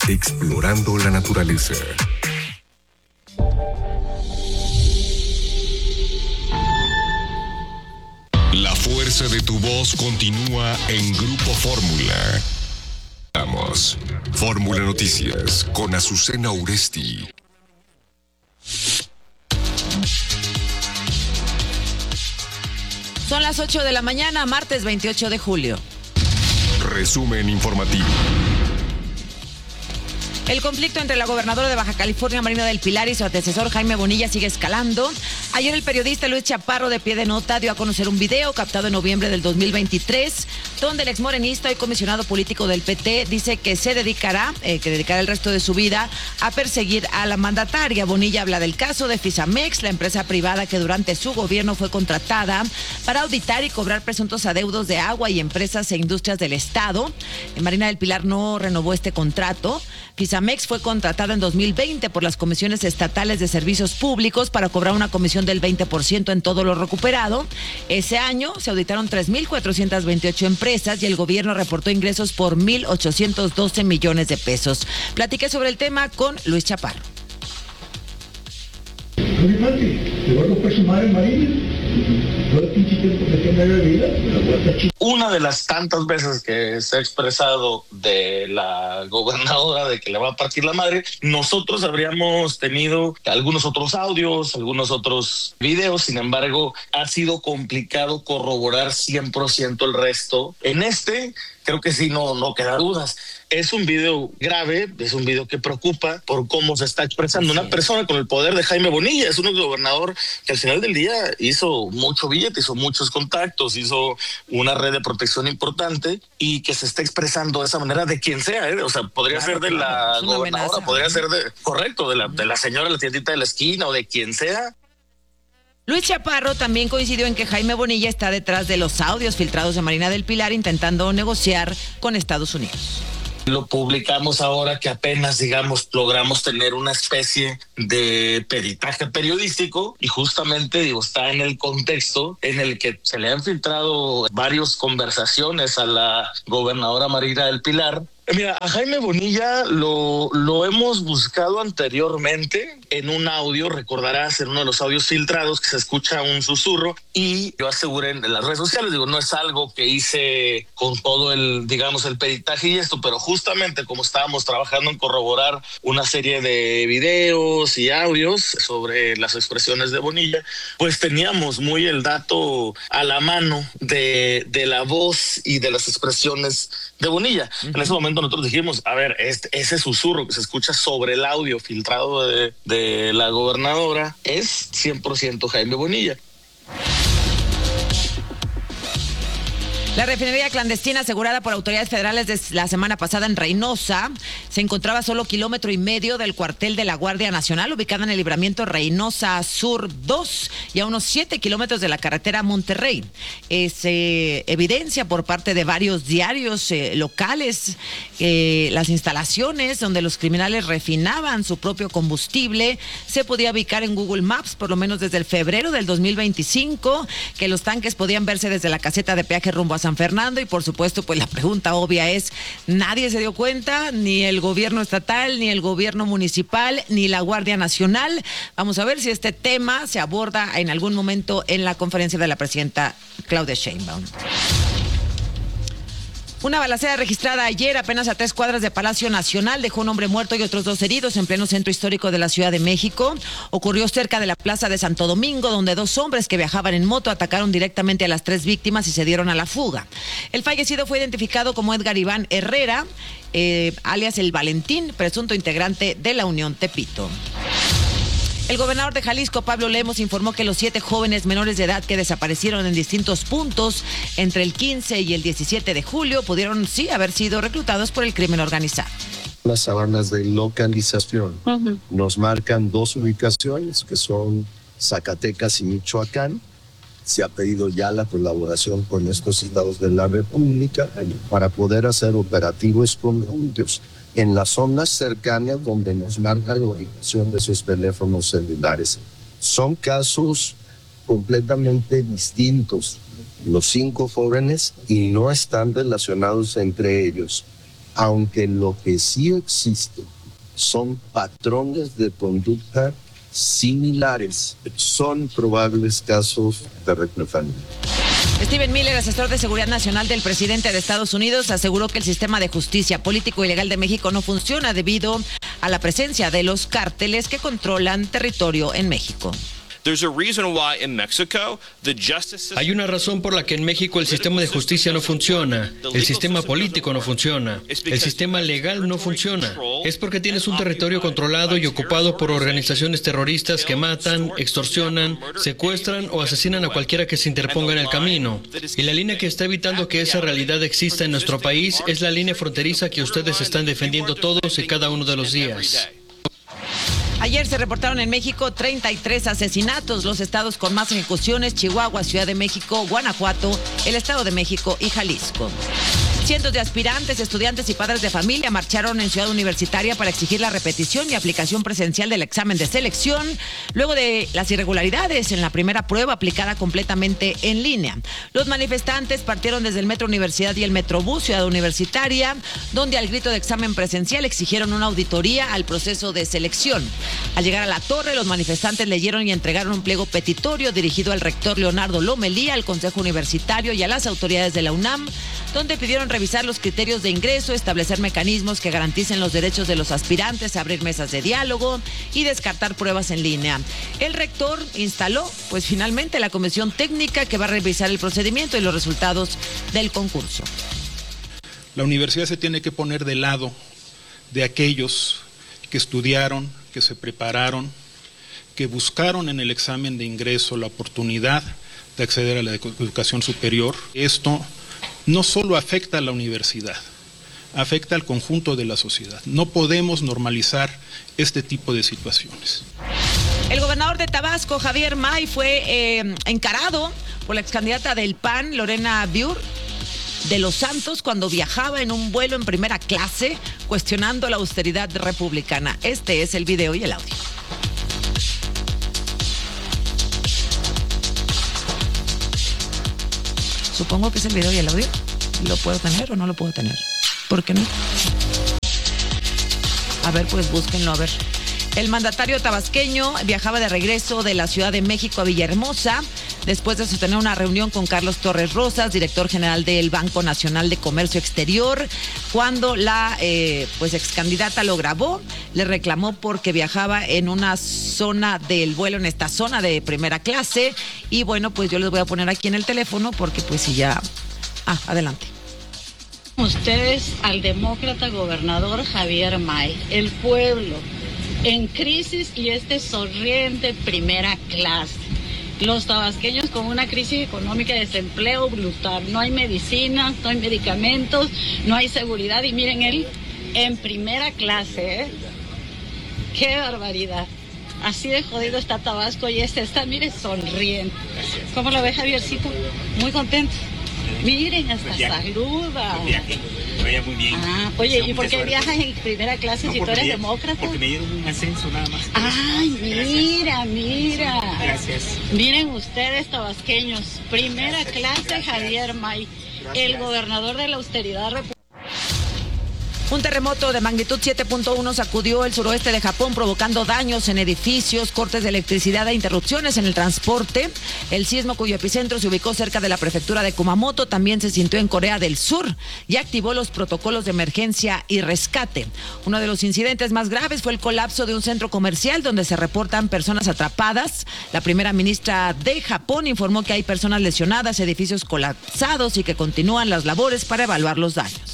explorando la naturaleza. La fuerza de tu voz continúa en Grupo Fórmula. Vamos. Fórmula Noticias con Azucena Uresti. Son las 8 de la mañana, martes 28 de julio. Resumen informativo. El conflicto entre la gobernadora de Baja California, Marina del Pilar, y su antecesor, Jaime Bonilla, sigue escalando. Ayer el periodista Luis Chaparro, de Pie de Nota, dio a conocer un video captado en noviembre del 2023, donde el exmorenista y comisionado político del PT dice que dedicará el resto de su vida a perseguir a la mandataria. Bonilla habla del caso de Fisamex, la empresa privada que durante su gobierno fue contratada para auditar y cobrar presuntos adeudos de agua y empresas e industrias del Estado. Marina del Pilar no renovó este contrato. Fisamex fue contratada en 2020 por las comisiones estatales de servicios públicos para cobrar una comisión del 20% en todo lo recuperado. Ese año se auditaron 3,428 empresas y el gobierno reportó ingresos por 1,812 millones de pesos. Platiqué sobre el tema con Luis Chaparro. Una de las tantas veces que se ha expresado de la gobernadora de que le va a partir la madre, nosotros habríamos tenido algunos otros audios, algunos otros videos. Sin embargo, ha sido complicado corroborar 100% el resto. En creo que sí, no queda dudas. Es un video grave, es un video que preocupa por cómo se está expresando una persona con el poder de Jaime Bonilla. Es un gobernador que al final del día hizo mucho billete, hizo muchos contactos, hizo una red de protección importante, y que se está expresando de esa manera de quien sea, ¿eh? O sea, podría ser de la gobernadora, podría ser de la señora de la tiendita de la esquina o de quien sea. Luis Chaparro también coincidió en que Jaime Bonilla está detrás de los audios filtrados de Marina del Pilar intentando negociar con Estados Unidos. Lo publicamos ahora que apenas, logramos tener una especie de peritaje periodístico, y justamente, está en el contexto en el que se le han filtrado varias conversaciones a la gobernadora Marina del Pilar. Mira, a Jaime Bonilla lo hemos buscado anteriormente en un audio, recordarás, en uno de los audios filtrados que se escucha un susurro, y yo aseguré en las redes sociales, no es algo que hice con todo el peritaje y esto, pero justamente como estábamos trabajando en corroborar una serie de videos y audios sobre las expresiones de Bonilla, pues teníamos muy el dato a la mano de la voz y de las expresiones de Bonilla. Uh-huh. En ese momento nosotros dijimos, a ver, ese susurro que se escucha sobre el audio filtrado de la gobernadora es 100% Jaime Bonilla. La refinería clandestina asegurada por autoridades federales desde la semana pasada en Reynosa se encontraba a solo 1,5 kilómetros del cuartel de la Guardia Nacional, ubicada en el libramiento Reynosa Sur 2 y a unos 7 kilómetros de la carretera Monterrey. Es evidencia por parte de varios diarios locales las instalaciones donde los criminales refinaban su propio combustible se podía ubicar en Google Maps, por lo menos desde el febrero del 2025, que los tanques podían verse desde la caseta de peaje rumbo a San Fernando, y por supuesto, pues la pregunta obvia es, nadie se dio cuenta, ni el gobierno estatal, ni el gobierno municipal, ni la Guardia Nacional. Vamos a ver si este tema se aborda en algún momento en la conferencia de la presidenta Claudia Sheinbaum. Una balacera registrada ayer apenas a 3 cuadras de Palacio Nacional dejó un hombre muerto y otros 2 heridos en pleno centro histórico de la Ciudad de México. Ocurrió cerca de la Plaza de Santo Domingo, donde 2 hombres que viajaban en moto atacaron directamente a las 3 víctimas y se dieron a la fuga. El fallecido fue identificado como Edgar Iván Herrera, alias El Valentín, presunto integrante de la Unión Tepito. El gobernador de Jalisco, Pablo Lemos, informó que los 7 jóvenes menores de edad que desaparecieron en distintos puntos entre el 15 y el 17 de julio pudieron sí haber sido reclutados por el crimen organizado. Las sábanas de localización nos marcan 2 ubicaciones que son Zacatecas y Michoacán. Se ha pedido ya la colaboración con estos estados de la República para poder hacer operativos conjuntos en las zonas cercanas donde nos marca la ubicación de sus teléfonos celulares. Son casos completamente distintos, los 5 jóvenes, y no están relacionados entre ellos. aunque lo que sí existe son patrones de conducta similares. Son probables casos de reclutamiento. Stephen Miller, asesor de seguridad nacional del presidente de Estados Unidos, aseguró que el sistema de justicia político y legal de México no funciona debido a la presencia de los cárteles que controlan territorio en México. Hay una razón por la que en México el sistema de justicia no funciona, el sistema político no funciona, el sistema legal no funciona. Es porque tienes un territorio controlado y ocupado por organizaciones terroristas que matan, extorsionan, secuestran o asesinan a cualquiera que se interponga en el camino. Y la línea que está evitando que esa realidad exista en nuestro país es la línea fronteriza que ustedes están defendiendo todos y cada uno de los días. Ayer se reportaron en México 33 asesinatos. Los estados con más ejecuciones: Chihuahua, Ciudad de México, Guanajuato, el Estado de México y Jalisco. Cientos de aspirantes, estudiantes y padres de familia marcharon en Ciudad Universitaria para exigir la repetición y aplicación presencial del examen de selección luego de las irregularidades en la primera prueba aplicada completamente en línea. Los manifestantes partieron desde el Metro Universidad y el Metrobús Ciudad Universitaria, donde al grito de examen presencial exigieron una auditoría al proceso de selección. Al llegar a la torre, los manifestantes leyeron y entregaron un pliego petitorio dirigido al rector Leonardo Lomelí, al Consejo Universitario y a las autoridades de la UNAM, donde pidieron revisar los criterios de ingreso, establecer mecanismos que garanticen los derechos de los aspirantes, abrir mesas de diálogo y descartar pruebas en línea. El rector instaló, finalmente, la comisión técnica que va a revisar el procedimiento y los resultados del concurso. La universidad se tiene que poner del lado de aquellos que estudiaron, que se prepararon, que buscaron en el examen de ingreso la oportunidad de acceder a la educación superior. Esto no solo afecta a la universidad, afecta al conjunto de la sociedad. No podemos normalizar este tipo de situaciones. El gobernador de Tabasco, Javier May, fue encarado por la excandidata del PAN, Lorena Biur de los Santos, cuando viajaba en un vuelo en primera clase, cuestionando la austeridad republicana. Este es el video y el audio. Supongo que es el video y el audio. ¿Lo puedo tener o no lo puedo tener? ¿Por qué no? A ver, pues búsquenlo, a ver. El mandatario tabasqueño viajaba de regreso de la Ciudad de México a Villahermosa después de sostener una reunión con Carlos Torres Rosas, director general del Banco Nacional de Comercio Exterior. Cuando la excandidata lo grabó, le reclamó porque viajaba en una zona del vuelo, en esta zona de primera clase. Y bueno, pues yo les voy a poner aquí en el teléfono porque pues si ya... adelante. Ustedes al demócrata gobernador Javier May, el pueblo en crisis y sonriente primera clase. Los tabasqueños con una crisis económica de desempleo brutal. No hay medicinas, no hay medicamentos, no hay seguridad. Y miren, él en primera clase, ¿eh? ¡Qué barbaridad! Así de jodido está Tabasco y está, mire, sonriente. ¿Cómo lo ve, Javiercito? Muy contento. Miren, hasta saluda. Vaya muy bien. Oye, ¿y por qué viajas en primera clase si tú eres demócrata? Porque me dieron un ascenso nada más. Ay, mira. Gracias. Miren ustedes, tabasqueños, primera clase Javier May, el gobernador de la austeridad republicana. Un terremoto de magnitud 7.1 sacudió el suroeste de Japón, provocando daños en edificios, cortes de electricidad e interrupciones en el transporte. El sismo, cuyo epicentro se ubicó cerca de la prefectura de Kumamoto, también se sintió en Corea del Sur y activó los protocolos de emergencia y rescate. Uno de los incidentes más graves fue el colapso de un centro comercial donde se reportan personas atrapadas. La primera ministra de Japón informó que hay personas lesionadas, edificios colapsados y que continúan las labores para evaluar los daños.